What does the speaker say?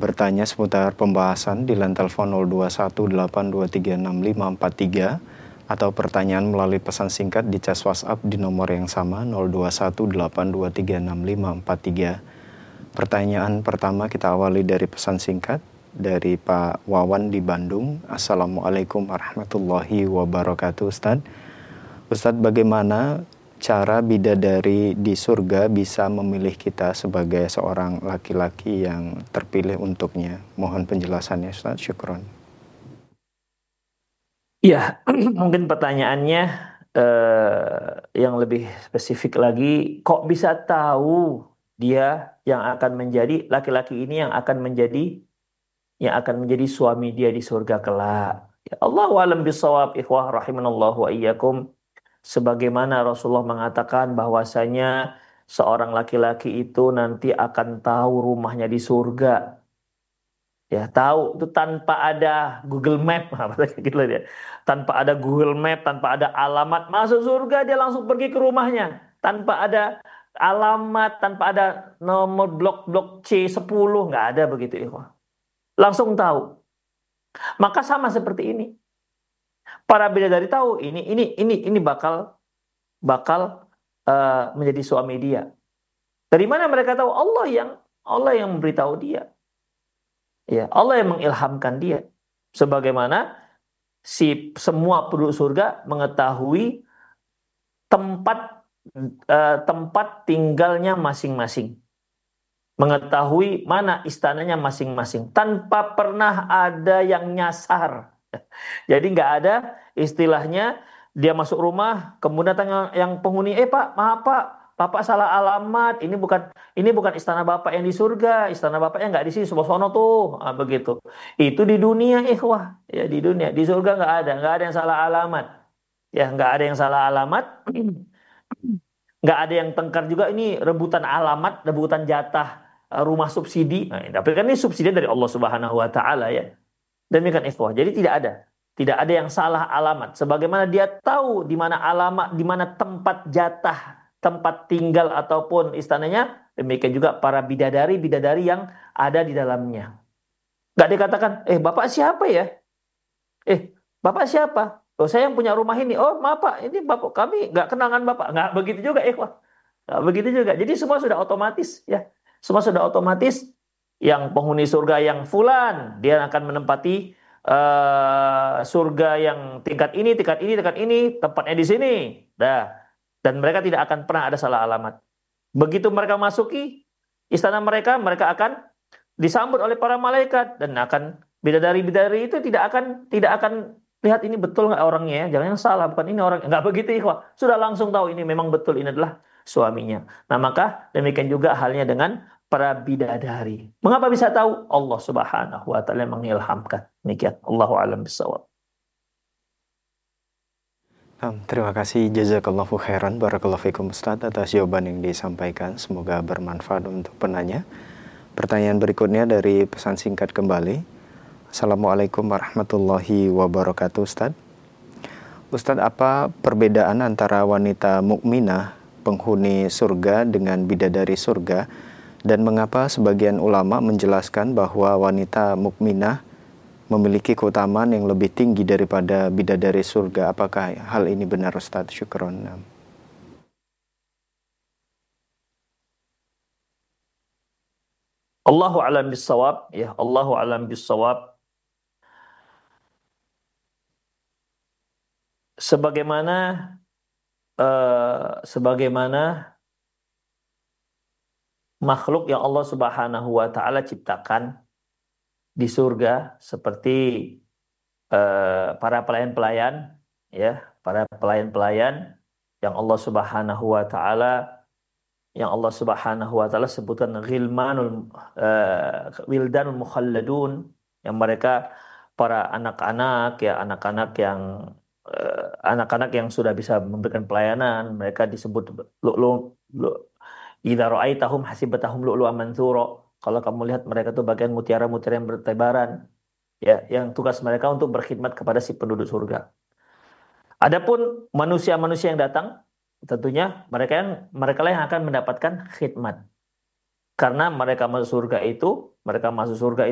bertanya seputar pembahasan di line telepon 0218236543 atau pertanyaan melalui pesan singkat di chat WhatsApp di nomor yang sama 0218236543. Pertanyaan pertama kita awali dari pesan singkat dari Pak Wawan di Bandung. Assalamualaikum warahmatullahi wabarakatuh, Ustadz. Ustadz, bagaimana cara bidadari di surga bisa memilih kita sebagai seorang laki-laki yang terpilih untuknya? Mohon penjelasannya, Ustaz. Syukron. Ya, mungkin pertanyaannya yang lebih spesifik lagi, kok bisa tahu dia yang akan menjadi laki-laki ini yang akan menjadi suami dia di surga kelak? Ya, Allahu a'lam bishawab, ikhwah rahimanallahu wa iyyakum. Sebagaimana Rasulullah mengatakan bahwasanya seorang laki-laki itu nanti akan tahu rumahnya di surga. Ya, tahu itu tanpa ada Google Map, gitu ya. Tanpa ada Google Map, tanpa ada alamat masuk surga, dia langsung pergi ke rumahnya. Tanpa ada alamat, tanpa ada nomor blok C10, nggak ada begitu, ikhwah. Langsung tahu. Maka sama seperti ini. Para bidadari tahu ini bakal menjadi suami dia. Dari mana mereka tahu? Allah yang memberitahu dia. Ya, Allah yang mengilhamkan dia. Sebagaimana semua penduduk surga mengetahui tempat tinggalnya masing-masing. Mengetahui mana istananya masing-masing tanpa pernah ada yang nyasar. Jadi nggak ada istilahnya dia masuk rumah kemudian tanya yang penghuni, Pak, maaf Pak, Bapak salah alamat, ini bukan istana Bapak yang di surga, istana Bapaknya nggak di sini, sebelah sono tuh. Begitu. Itu di dunia, ikhwah, ya di dunia. Di surga nggak ada yang salah alamat. Ya, nggak ada yang salah alamat. Nggak ada yang tengkar juga, ini rebutan alamat, rebutan jatah rumah subsidi. Nah, tapi kan ini subsidi dari Allah Subhanahu wa taala ya. Demikian ikhwah. Jadi tidak ada yang salah alamat. Sebagaimana dia tahu di mana alamat, di mana tempat jatah, tempat tinggal ataupun istananya, demikian juga para bidadari yang ada di dalamnya. Nggak dikatakan, Bapak siapa ya? Bapak siapa? Oh, saya yang punya rumah ini. Oh, maaf Pak, ini Bapak kami nggak kenangan Bapak. Nggak begitu juga, ikhwah. Nggak begitu juga. Jadi semua sudah otomatis ya. Semua sudah otomatis. Yang penghuni surga yang fulan, dia akan menempati surga yang tingkat ini, tempatnya di sini. Dan mereka tidak akan pernah ada salah alamat. Begitu mereka masuki istana mereka akan disambut oleh para malaikat dan akan bidadari itu tidak akan lihat ini betul nggak orangnya ya, jangan yang salah, bukan ini orang, nggak begitu ikhwah. Sudah langsung tahu ini memang betul, ini adalah suaminya. Nah maka demikian juga halnya dengan para bidadari. Mengapa bisa tahu? Allah Subhanahu wa taala mengilhamkan. Demikian. Allahu a'lam bishawab. Terima kasih, jazakallahu khairan, barakallahu fikum Ustaz atas jawaban yang disampaikan. Semoga bermanfaat untuk penanya. Pertanyaan berikutnya dari pesan singkat kembali. Assalamualaikum warahmatullahi wabarakatuh, Ustaz. Ustaz, apa perbedaan antara wanita mukminah penghuni surga dengan bidadari surga, dan mengapa sebagian ulama menjelaskan bahwa wanita mukminah memiliki keutamaan yang lebih tinggi daripada bidadari surga? Apakah hal ini benar, Ustaz? Syukron. Allahu a'lam bishawab, ya, Allahu a'lam bishawab. Sebagaimana makhluk yang Allah Subhanahu wa taala ciptakan di surga seperti para pelayan-pelayan ya, para pelayan-pelayan yang Allah Subhanahu wa taala sebutkan wildanul mukhalladun, yang mereka para anak-anak yang sudah bisa memberikan pelayanan, mereka disebut idza ra'aitahum hasibatahum lu'lu'an mansura. Kalau kamu lihat mereka itu bagian mutiara-mutiara yang bertebaran ya, yang tugas mereka untuk berkhidmat kepada si penduduk surga. Adapun manusia-manusia yang datang, tentunya mereka lah yang akan mendapatkan khidmat. Karena mereka masuk surga itu